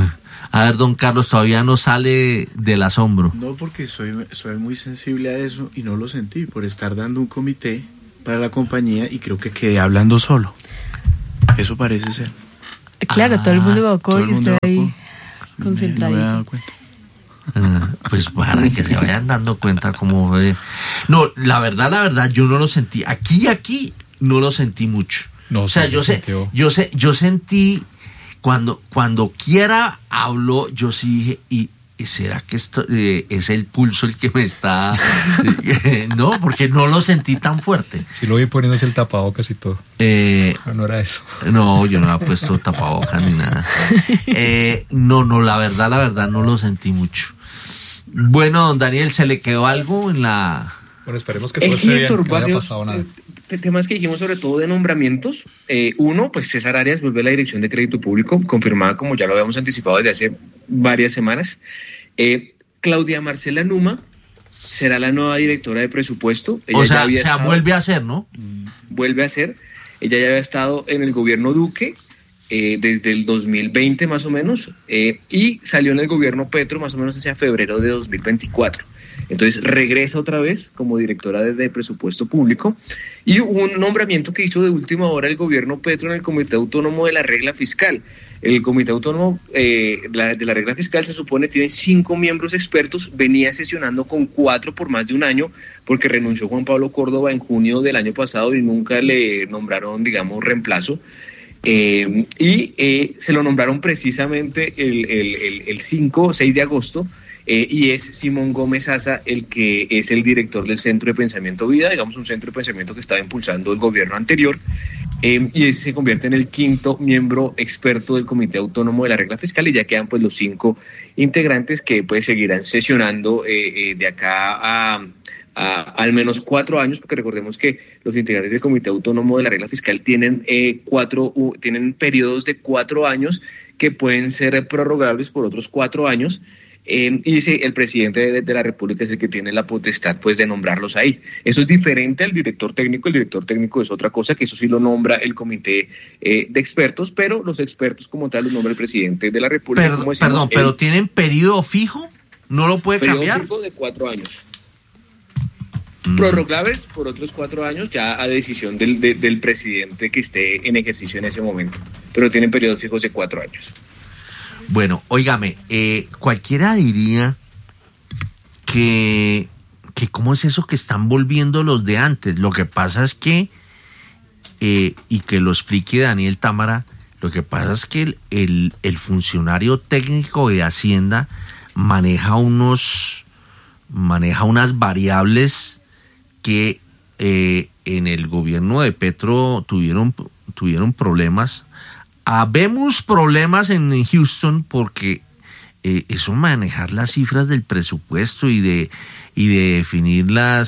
A ver, don Carlos, todavía no sale del asombro. No, porque soy muy sensible a eso y no lo sentí por estar dando un comité para la compañía y creo que quedé hablando solo. Eso parece ser. Claro, todo el mundo evocó y usted ahí No me concentradito. he dado cuenta. Pues para que se vayan dando cuenta cómo... No, la verdad, yo no lo sentí. Aquí no lo sentí mucho. No, o sea, sí yo sentí... Cuando Kiara habló, yo sí dije, ¿y será que esto es el pulso el que me está...? No, porque no lo sentí tan fuerte. Sí lo vi poniéndose el tapabocas y todo. No era eso. No, yo no había puesto tapabocas ni nada. No, la verdad, no lo sentí mucho. Bueno, don Daniel, ¿se le quedó algo en la...? Bueno, esperemos que todo esté bien, que no haya pasado nada. Temas que dijimos sobre todo de nombramientos. Uno, pues César Arias vuelve a la Dirección de Crédito Público, confirmada como ya lo habíamos anticipado desde hace varias semanas. Claudia Marcela Numa será la nueva directora de presupuesto. Ella Vuelve a ser, ¿no? Vuelve a ser. Ella ya había estado en el gobierno Duque desde el 2020 más o menos y salió en el gobierno Petro más o menos hacia febrero de 2024. Entonces regresa otra vez como directora de presupuesto público y un nombramiento que hizo de última hora el gobierno Petro en el Comité Autónomo de la Regla Fiscal. El Comité Autónomo de la Regla Fiscal se supone tiene 5 miembros expertos, venía sesionando con 4 por más de un año porque renunció Juan Pablo Córdoba en junio del año pasado y nunca le nombraron, digamos, reemplazo. Se lo nombraron precisamente el 6 de agosto. Y es Simón Gómez Asa el que es el director del Centro de Pensamiento Vida, digamos un centro de pensamiento que estaba impulsando el gobierno anterior, y se convierte en el 5º miembro experto del Comité Autónomo de la Regla Fiscal y ya quedan pues los 5 integrantes que pues seguirán sesionando de acá a al menos 4 años, porque recordemos que los integrantes del Comité Autónomo de la Regla Fiscal tienen periodos de 4 años que pueden ser prorrogables por otros 4 años. Y el presidente de la República es el que tiene la potestad pues de nombrarlos ahí. Eso es diferente al director técnico. El director técnico es otra cosa, que eso sí lo nombra el comité de expertos, pero los expertos como tal los nombra el presidente de la República. Pero ¿tienen periodo fijo? ¿No lo puede cambiar? Periodo fijo de 4 años. Prorrogables por otros 4 años, ya a decisión del presidente que esté en ejercicio en ese momento, pero tienen periodos fijos de 4 años. Bueno, óigame, cualquiera diría que cómo es eso que están volviendo los de antes. Lo que pasa es que, y que lo explique Daniel Támara, lo que pasa es que el funcionario técnico de Hacienda maneja unas variables que en el gobierno de Petro tuvieron problemas. Habemos problemas en Houston porque eso manejar las cifras del presupuesto y de definir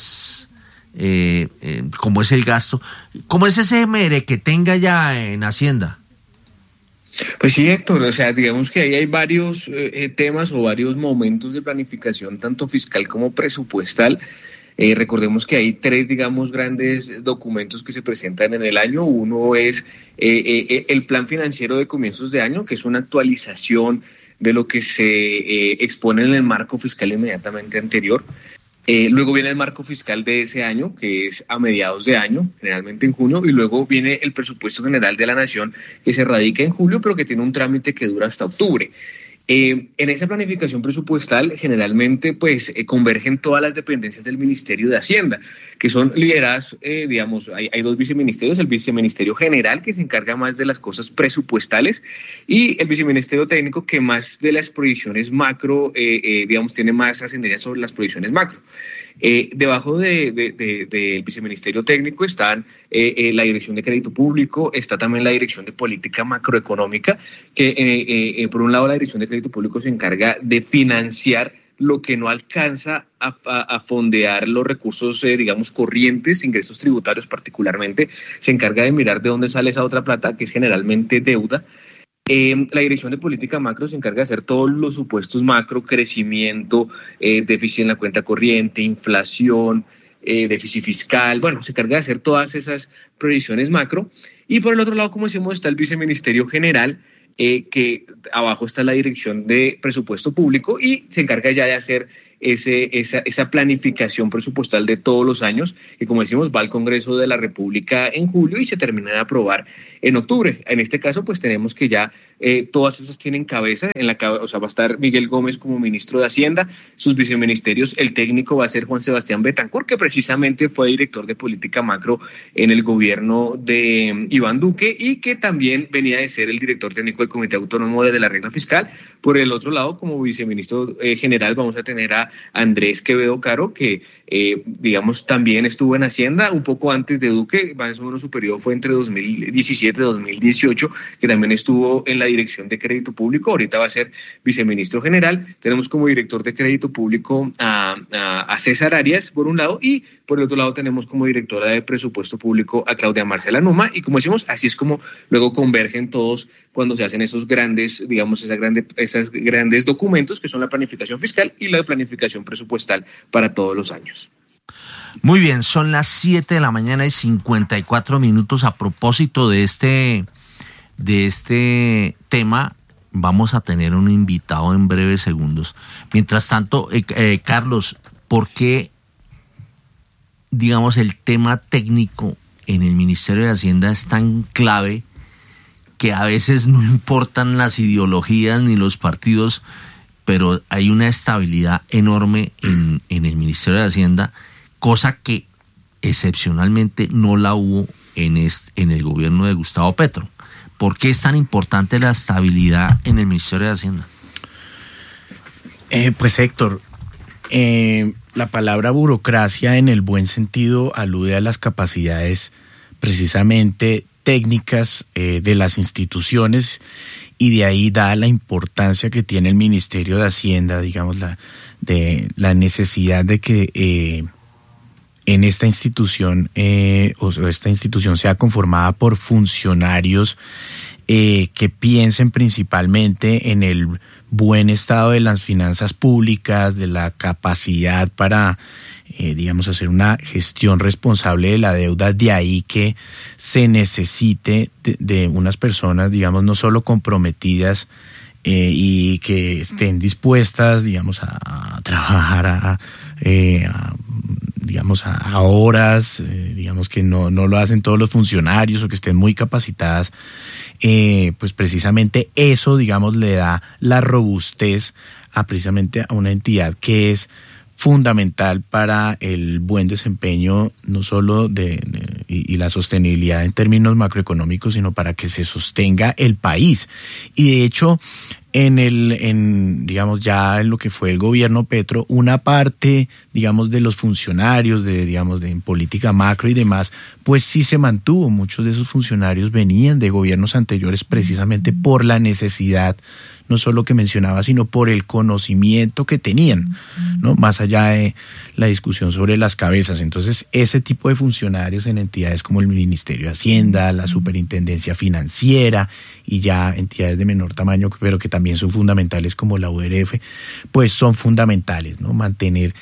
cómo es el gasto, cómo es ese mere que tenga ya en Hacienda. Pues sí, Héctor, o sea, digamos que ahí hay varios temas o varios momentos de planificación, tanto fiscal como presupuestal. Recordemos que hay 3, digamos, grandes documentos que se presentan en el año. Uno es el plan financiero de comienzos de año, que es una actualización de lo que se expone en el marco fiscal inmediatamente anterior. Luego viene el marco fiscal de ese año, que es a mediados de año, generalmente en junio, y luego viene el presupuesto general de la Nación, que se radica en julio, pero que tiene un trámite que dura hasta octubre. En esa planificación presupuestal generalmente pues convergen todas las dependencias del Ministerio de Hacienda, que son lideradas, digamos, hay 2 viceministerios, el viceministerio general que se encarga más de las cosas presupuestales y el viceministerio técnico que más de las proyecciones macro, digamos, tiene más ascendencia sobre las proyecciones macro. Debajo del viceministerio técnico están la Dirección de Crédito Público, está también la Dirección de Política Macroeconómica, que por un lado la Dirección de Crédito Público se encarga de financiar lo que no alcanza a fondear los recursos, digamos, corrientes, ingresos tributarios particularmente, se encarga de mirar de dónde sale esa otra plata, que es generalmente deuda. La Dirección de Política Macro se encarga de hacer todos los supuestos macro, crecimiento, déficit en la cuenta corriente, inflación, déficit fiscal, bueno, se encarga de hacer todas esas proyecciones macro. Y por el otro lado, como decimos, está el Viceministerio General, que abajo está la Dirección de Presupuesto Público y se encarga ya de hacer esa planificación presupuestal de todos los años, que como decimos va al Congreso de la República en julio y se termina de aprobar en octubre. En este caso pues tenemos que ya todas esas tienen cabeza, o sea, va a estar Miguel Gómez como ministro de Hacienda, sus viceministerios, el técnico va a ser Juan Sebastián Betancourt, que precisamente fue director de política macro en el gobierno de Iván Duque y que también venía de ser el director técnico del Comité Autónomo de la Regla Fiscal. Por el otro lado, como viceministro general vamos a tener a Andrés Quevedo Caro, que digamos también estuvo en Hacienda un poco antes de Duque, más o menos su periodo fue entre 2017 y 2018, que también estuvo en la Dirección de Crédito Público, ahorita va a ser viceministro general. Tenemos como director de Crédito Público a César Arias, por un lado, y por el otro lado tenemos como directora de Presupuesto Público a Claudia Marcela Numa, y como decimos, así es como luego convergen todos cuando se hacen esos grandes, digamos, esas grandes documentos que son la planificación fiscal y la planificación presupuestal para todos los años. Muy bien, son las 7 de la mañana y 54 minutos. A propósito de este tema, vamos a tener un invitado en breves segundos. Mientras tanto, Carlos, ¿por qué, digamos, el tema técnico en el Ministerio de Hacienda es tan clave que a veces no importan las ideologías ni los partidos, pero hay una estabilidad enorme en el Ministerio de Hacienda, cosa que excepcionalmente no la hubo en el gobierno de Gustavo Petro? ¿Por qué es tan importante la estabilidad en el Ministerio de Hacienda? Pues Héctor, la palabra burocracia en el buen sentido alude a las capacidades precisamente técnicas de las instituciones, y de ahí da la importancia que tiene el Ministerio de Hacienda, digamos, la necesidad de que en esta institución esta institución sea conformada por funcionarios que piensen principalmente en el buen estado de las finanzas públicas, de la capacidad para digamos, hacer una gestión responsable de la deuda. De ahí que se necesite de unas personas, digamos, no solo comprometidas y que estén dispuestas, digamos, a trabajar digamos, a horas, digamos que no lo hacen todos los funcionarios, o que estén muy capacitadas, pues precisamente eso, digamos, le da la robustez precisamente a una entidad que es fundamental para el buen desempeño, no solo y la sostenibilidad en términos macroeconómicos, sino para que se sostenga el país. Y de hecho, digamos, ya en lo que fue el gobierno Petro, una parte, digamos, de los funcionarios en política macro y demás, pues sí se mantuvo. Muchos de esos funcionarios venían de gobiernos anteriores precisamente por la necesidad, no solo que mencionaba, sino por el conocimiento que tenían, ¿no? Más allá de la discusión sobre las cabezas. Entonces, ese tipo de funcionarios en entidades como el Ministerio de Hacienda, la Superintendencia Financiera y ya entidades de menor tamaño, pero que también son fundamentales como la URF, pues son fundamentales, ¿no? Mantener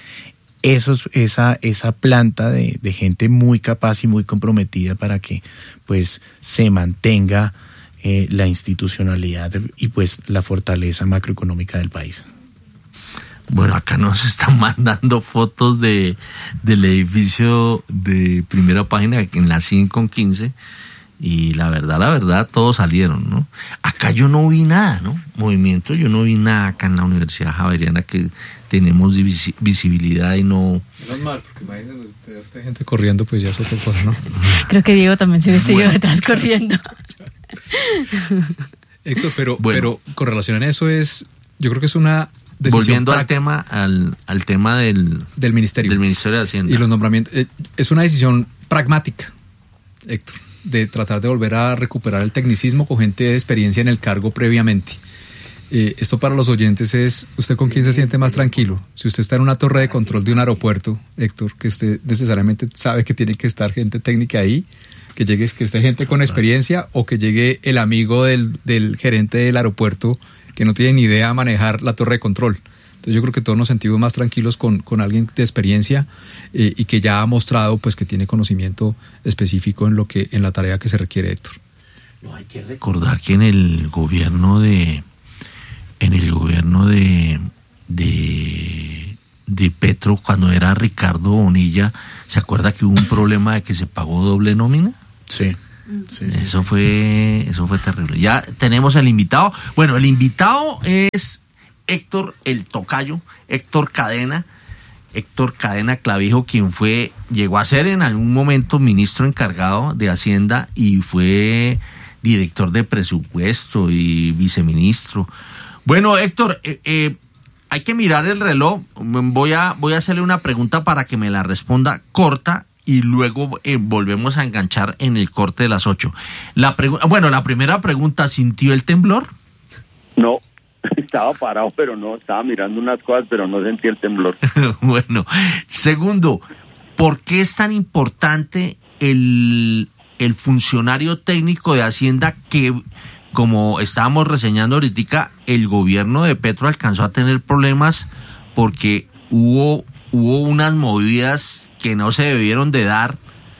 esa planta de gente muy capaz y muy comprometida para que pues se mantenga la institucionalidad y pues la fortaleza macroeconómica del país. Bueno, acá nos están mandando fotos del edificio de primera página en la 5:15 y la verdad, todos salieron, ¿no? Acá yo no vi nada, ¿no? Movimiento, yo no vi nada acá en la Universidad Javeriana, que tenemos visibilidad y no... Menos mal, porque imagínense, hay gente corriendo, pues ya es otra cosa, ¿no? Creo que Diego también se sigue detrás corriendo. Héctor, pero con relación a eso yo creo que es una decisión. Volviendo al tema del Ministerio de Hacienda y los nombramientos, es una decisión pragmática, Héctor, de tratar de volver a recuperar el tecnicismo con gente de experiencia en el cargo previamente. Esto para los oyentes es, ¿usted con quién se siente más tranquilo? Si usted está en una torre de control de un aeropuerto, Héctor, que usted necesariamente sabe que tiene que estar gente técnica ahí, que esté gente con experiencia, o que llegue el amigo del gerente del aeropuerto que no tiene ni idea de manejar la torre de control. Entonces yo creo que todos nos sentimos más tranquilos con alguien de experiencia y que ya ha mostrado pues que tiene conocimiento específico en la tarea que se requiere, Héctor. No, hay que recordar que en el gobierno de Petro, cuando era Ricardo Bonilla, ¿se acuerda que hubo un problema de que se pagó doble nómina? Sí. Eso fue terrible. Ya tenemos al invitado. Bueno, el invitado es Héctor el Tocayo, Héctor Cadena Clavijo, quien llegó a ser en algún momento ministro encargado de Hacienda y fue director de presupuesto y viceministro. Bueno, Héctor, hay que mirar el reloj. Voy a hacerle una pregunta para que me la responda corta y luego volvemos a enganchar en el corte de las 8. La primera pregunta, ¿sintió el temblor? No, estaba parado, pero no, estaba mirando unas cosas, pero no sentí el temblor. Bueno, segundo, ¿por qué es tan importante el funcionario técnico de Hacienda que, como estábamos reseñando ahorita, el gobierno de Petro alcanzó a tener problemas porque hubo unas movidas que no se debieron de dar?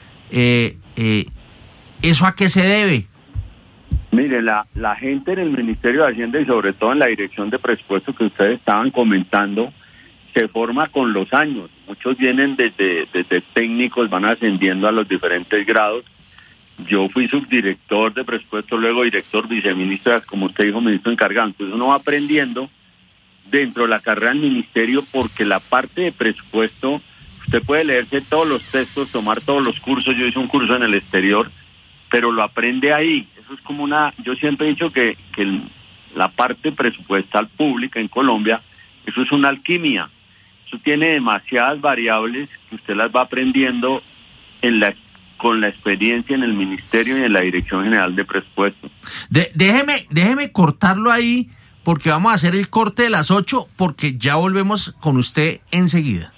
¿Eso a qué se debe? Mire, la gente en el Ministerio de Hacienda y sobre todo en la Dirección de Presupuesto que ustedes estaban comentando, se forma con los años. Muchos vienen desde técnicos, van ascendiendo a los diferentes grados. Yo fui subdirector de presupuesto, luego director, viceministro, como usted dijo, ministro encargado. Entonces uno va aprendiendo dentro de la carrera del ministerio, porque la parte de presupuesto, usted puede leerse todos los textos, tomar todos los cursos. Yo hice un curso en el exterior, pero lo aprende ahí. Eso es como yo siempre he dicho que la parte presupuestal pública en Colombia, eso es una alquimia. Eso tiene demasiadas variables que usted las va aprendiendo con la experiencia en el ministerio y en la Dirección General de Presupuesto. Déjeme cortarlo ahí, porque vamos a hacer el corte de las 8, porque ya volvemos con usted enseguida.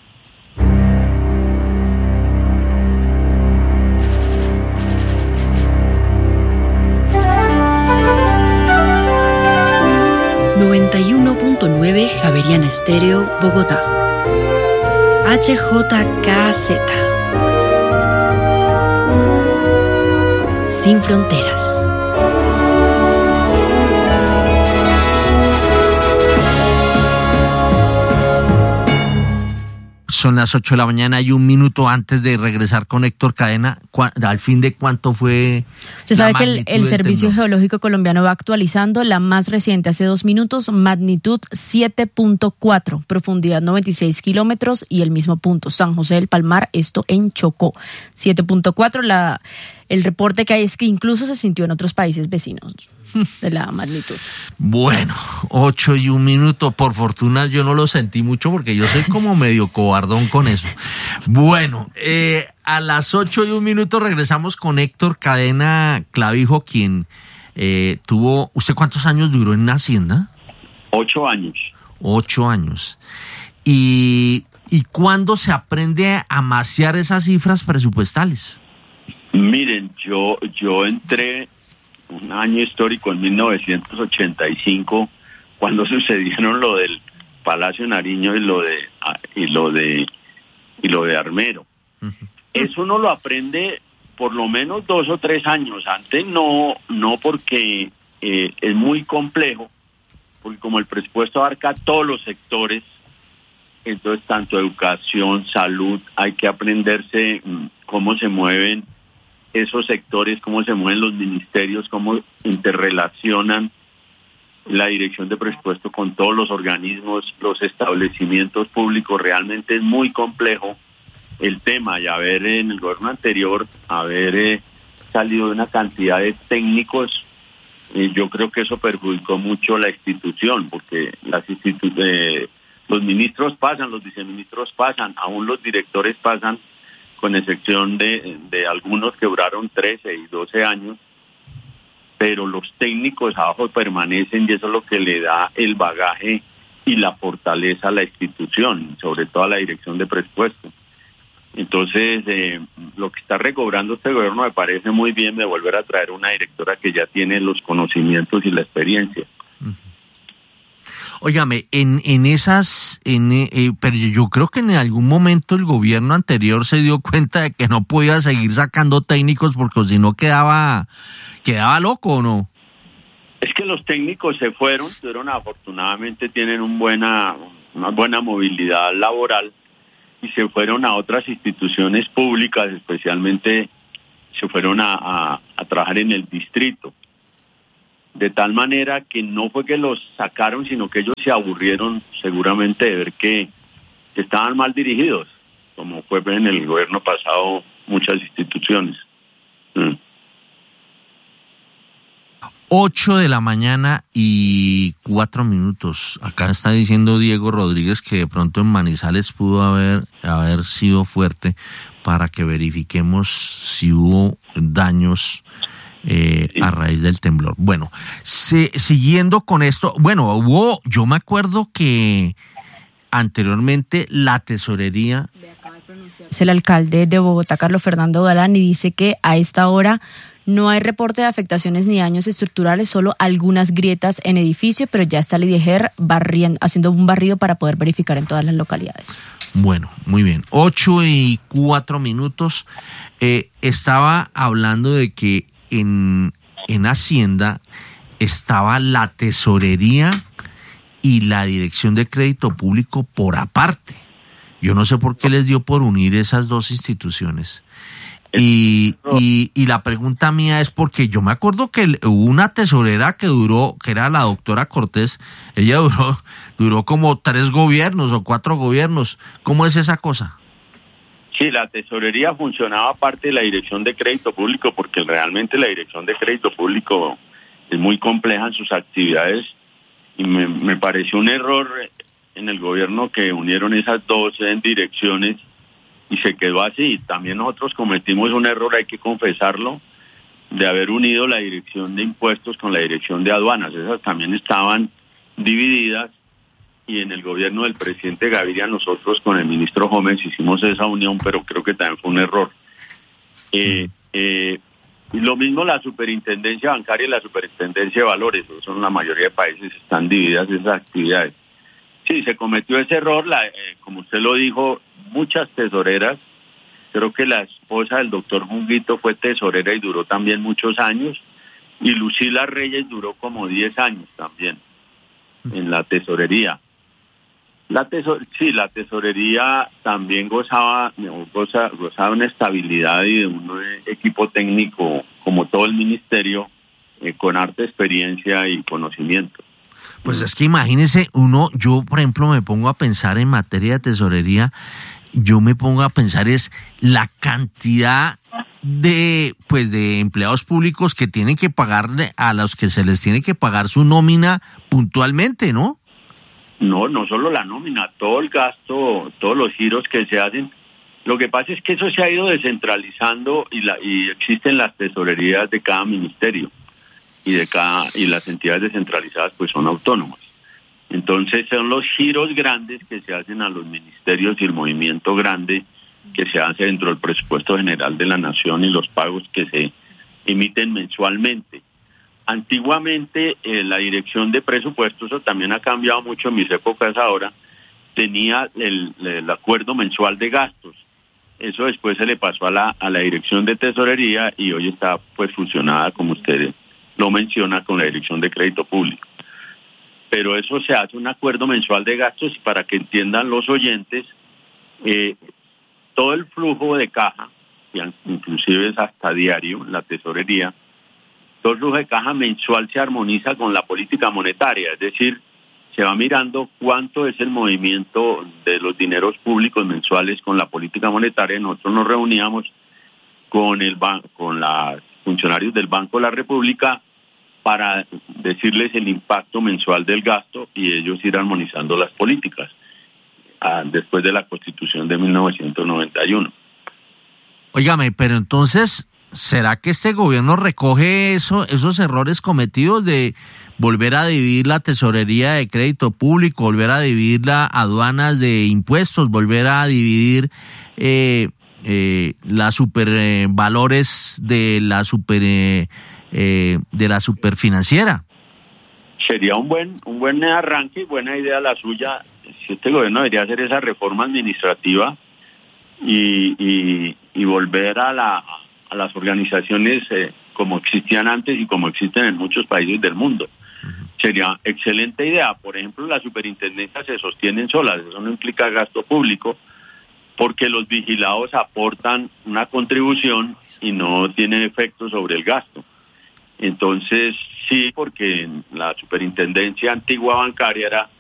Javeriana Estéreo, Bogotá. HJKZ. Sin fronteras. Son las 8 de la mañana y un minuto antes de regresar con Héctor Cadena. ¿Al fin de cuánto fue? Se sabe que el Servicio Geológico Colombiano va actualizando la más reciente, hace 2 minutos, magnitud 7.4, profundidad 96 kilómetros y el mismo punto, San José del Palmar, esto en Chocó. 7.4, el reporte que hay es que incluso se sintió en otros países vecinos de la magnitud. Bueno, 8 y 1 minuto. Por fortuna yo no lo sentí mucho porque yo soy como medio cobardón con eso. Bueno, a las 8 y 1 minuto regresamos con Héctor Cadena Clavijo, quien tuvo... ¿Usted cuántos años duró en Hacienda? 8 años. 8 años. ¿Y cuándo se aprende a amaciar esas cifras presupuestales? Miren, yo entré un año histórico en 1985, cuando sucedieron lo del Palacio Nariño y lo de Armero. Uh-huh. Eso uno lo aprende por lo menos 2 o 3 años. Antes no porque es muy complejo, porque como el presupuesto abarca todos los sectores, entonces tanto educación, salud, hay que aprenderse cómo se mueven esos sectores, cómo se mueven los ministerios, cómo interrelacionan la Dirección de Presupuesto con todos los organismos, los establecimientos públicos. Realmente es muy complejo el tema, y en el gobierno anterior, salido de una cantidad de técnicos, yo creo que eso perjudicó mucho la institución, porque los ministros pasan, los viceministros pasan, aún los directores pasan, con excepción de algunos que duraron 13 y 12 años, pero los técnicos abajo permanecen, y eso es lo que le da el bagaje y la fortaleza a la institución, sobre todo a la Dirección de Presupuesto. Entonces, lo que está recobrando este gobierno me parece muy bien, de volver a traer una directora que ya tiene los conocimientos y la experiencia. Óigame, pero yo creo que en algún momento el gobierno anterior se dio cuenta de que no podía seguir sacando técnicos porque si no quedaba loco, ¿o no? Es que los técnicos se fueron, afortunadamente tienen una buena movilidad laboral y se fueron a otras instituciones públicas, especialmente se fueron a trabajar en el distrito. De tal manera que no fue que los sacaron, sino que ellos se aburrieron seguramente de ver que estaban mal dirigidos, como fue en el gobierno pasado muchas instituciones. 8:04 a.m. Acá está diciendo Diego Rodríguez que de pronto en Manizales pudo haber sido fuerte, para que verifiquemos si hubo daños a raíz del temblor. Bueno, siguiendo con esto, yo me acuerdo que anteriormente la tesorería... Es el alcalde de Bogotá, Carlos Fernando Galán, y dice que a esta hora no hay reporte de afectaciones ni daños estructurales, solo algunas grietas en edificio, pero ya está Lidiger haciendo un barrido para poder verificar en todas las localidades. Bueno, muy bien. 8:04 a.m. Estaba hablando de que en Hacienda estaba la tesorería y la Dirección de Crédito Público por aparte. Yo no sé por qué les dio por unir esas dos instituciones. Y la pregunta mía es porque yo me acuerdo que hubo una tesorera que era la doctora Cortés. Ella duró como 3 gobiernos o 4 gobiernos. ¿Cómo es esa cosa? Sí, la tesorería funcionaba aparte de la Dirección de Crédito Público, porque realmente la Dirección de Crédito Público es muy compleja en sus actividades, y me pareció un error en el gobierno que unieron esas dos direcciones y se quedó así. También nosotros cometimos un error, hay que confesarlo, de haber unido la Dirección de Impuestos con la Dirección de Aduanas. Esas también estaban divididas, y en el gobierno del presidente Gaviria nosotros con el ministro Gómez hicimos esa unión, pero creo que también fue un error. Y lo mismo la superintendencia bancaria y la superintendencia de valores, son la mayoría de países, están divididas esas actividades. Sí, se cometió ese error, como usted lo dijo, muchas tesoreras. Creo que la esposa del doctor Munguito fue tesorera y duró también muchos años, y Lucila Reyes duró como 10 años también en la tesorería. La tesorería también gozaba una estabilidad y de un equipo técnico, como todo el ministerio, con harta experiencia y conocimiento. Pues es que imagínese yo por ejemplo me pongo a pensar en materia de tesorería, yo me pongo a pensar es la cantidad de empleados públicos que tienen que pagarle a los que se les tiene que pagar su nómina puntualmente, ¿no? No solo la nómina, todo el gasto, todos los giros que se hacen. Lo que pasa es que eso se ha ido descentralizando y existen las tesorerías de cada ministerio y las entidades descentralizadas pues son autónomas. Entonces son los giros grandes que se hacen a los ministerios y el movimiento grande que se hace dentro del presupuesto general de la nación y los pagos que se emiten mensualmente. Antiguamente la dirección de presupuestos, eso también ha cambiado mucho en mis épocas ahora, tenía el acuerdo mensual de gastos. Eso después se le pasó a la dirección de tesorería y hoy está pues fusionada, como usted lo menciona, con la Dirección de Crédito Público. Pero eso se hace un acuerdo mensual de gastos, y para que entiendan los oyentes, todo el flujo de caja, inclusive es hasta diario, la tesorería, todo el flujo de caja mensual se armoniza con la política monetaria, es decir, se va mirando cuánto es el movimiento de los dineros públicos mensuales con la política monetaria. Nosotros nos reuníamos con los funcionarios del Banco de la República para decirles el impacto mensual del gasto y ellos ir armonizando las políticas después de la Constitución de 1991. Óigame, pero entonces, ¿será que este gobierno recoge esos errores cometidos de volver a dividir la tesorería de crédito público, volver a dividir las aduanas de impuestos, volver a dividir las supervalores de la superfinanciera? sería un buen arranque y buena idea la suya. Si este gobierno debería hacer esa reforma administrativa y volver a las organizaciones como existían antes y como existen en muchos países del mundo. Sería excelente idea. Por ejemplo, las superintendencias se sostienen solas, eso no implica gasto público, porque los vigilados aportan una contribución y no tienen efecto sobre el gasto. Entonces, sí, porque la superintendencia antigua bancaria era